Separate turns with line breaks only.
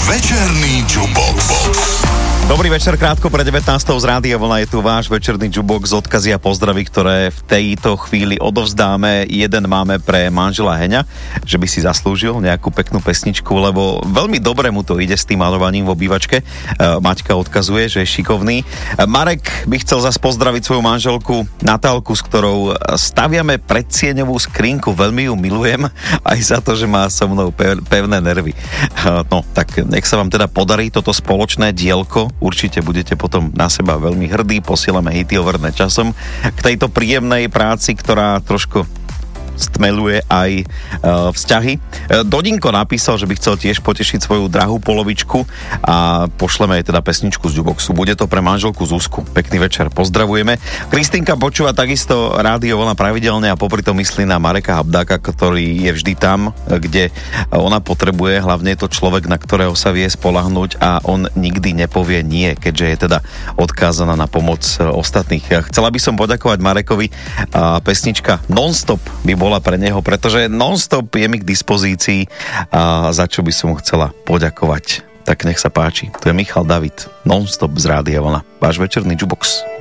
Večerný Jubox.
Dobrý večer, krátko pre 19. z Rádia Vlna je tu váš večerný Jubox, odkazy a pozdravy, ktoré v tejto chvíli odovzdáme. Jeden máme pre manžela Heňa, že by si zaslúžil nejakú peknú pesničku, lebo veľmi dobre mu to ide s tým malovaním v obývačke. Maťka odkazuje, že je šikovný. Marek by chcel zase pozdraviť svoju manželku Natálku, s ktorou staviame predsieňovú skrinku. Veľmi ju milujem, aj za to, že má so mnou pevné nervy. No, tak nech sa vám teda podarí toto spoločné dielko. Určite budete potom na seba veľmi hrdí, posielame hity overné časom k tejto príjemnej práci, ktorá trošku stmeluje aj vzťahy. Dodinko napísal, že by chcel tiež potešiť svoju drahú polovičku a pošleme jej teda pesničku z Juboxu. Bude to pre manželku Zuzku. Pekný večer, pozdravujeme. Kristinka počúva takisto Rádio Vlna pravidelne a popri tom myslí na Mareka Habdáka, ktorý je vždy tam, kde ona potrebuje. Hlavne je to človek, na ktorého sa vie spoľahnúť a on nikdy nepovie nie, keďže je teda odkázaná na pomoc ostatných. Chcela by som poďakovať Marekovi a pesnička Non-Stop by bola pre neho, pretože Non-Stop je mi k dispozícii a za čo by som mu chcela poďakovať. Tak nech sa páči. Tu je Michal David, Non-Stop z Rádia Vlna. Váš večerný Jubox.